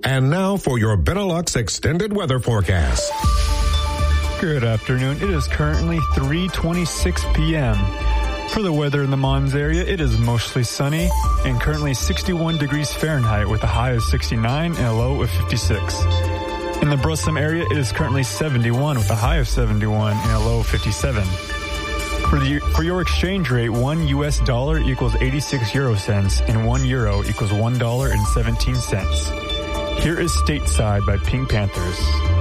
And now for your Benelux extended weather forecast. Good afternoon. It is currently 3:26 p.m. For the weather in the Mons area, it is mostly sunny and currently 61 degrees Fahrenheit with a high of 69 and a low of 56. In the Brussels area, it is currently 71 with a high of 71 and a low of 57. For your exchange rate, $1 US equals 86 euro cents and €1 equals $1.17. Here is Stateside by Pink Panthers.